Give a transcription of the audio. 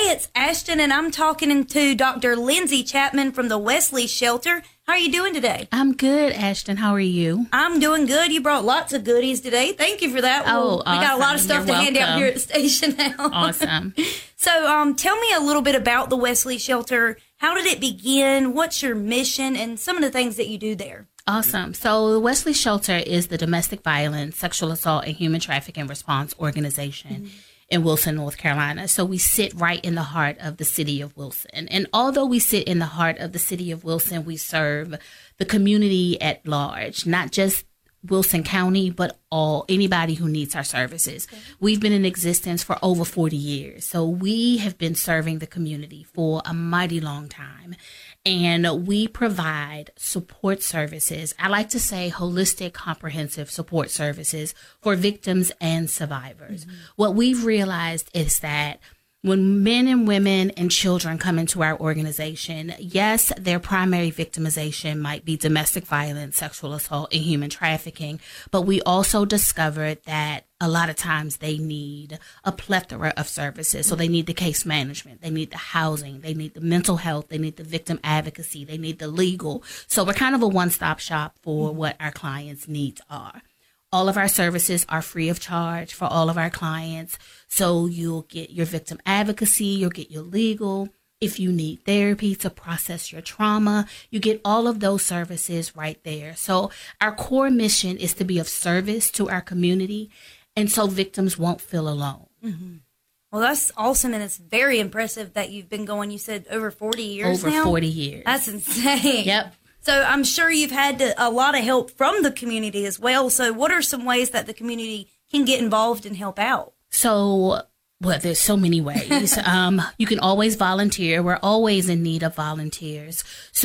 Hi, it's Ashton, and I'm talking to Dr. Lindsay Chapman from the Wesley Shelter. How are you doing today? I'm good, Ashton. How are you? I'm doing good. You brought lots of goodies today. Thank you for that. Oh, We got a lot of stuff You're to hand out welcome. here at the station now. Awesome. So, tell me a little bit about the Wesley Shelter. How did it begin? What's your mission? And some of the things that you do there. Awesome. So the Wesley Shelter is the domestic violence, sexual assault, and human trafficking response organization in Wilson, North Carolina. So we sit right in the heart of the city of Wilson. And although we sit in the heart of the city of Wilson, we serve the community at large, not just Wilson County, but anybody who needs our services. Okay. We've been in existence for over 40 years. So we have been serving the community for a mighty long time. And we provide support services. I like to say holistic, comprehensive support services for victims and survivors. Mm-hmm. What we've realized is that when men and women and children come into our organization, yes, their primary victimization might be domestic violence, sexual assault, and human trafficking. But we also discovered that a lot of times they need a plethora of services. So they need the case management, they need the housing, they need the mental health, they need the victim advocacy, they need the legal. So we're kind of a one-stop shop for what our clients' needs are. All of our services are free of charge for all of our clients. So you'll get your victim advocacy, you'll get your legal. If you need therapy to process your trauma, you get all of those services right there. So our core mission is to be of service to our community, and so victims won't feel alone. Mm-hmm. Well, that's awesome, and it's very impressive that you've been going, you said, over 40 years now? Over 40 years. That's insane. Yep. So I'm sure you've had a lot of help from the community as well. So what are some ways that the community can get involved and help out? So, well, there's so many ways. You can always volunteer. We're always in need of volunteers.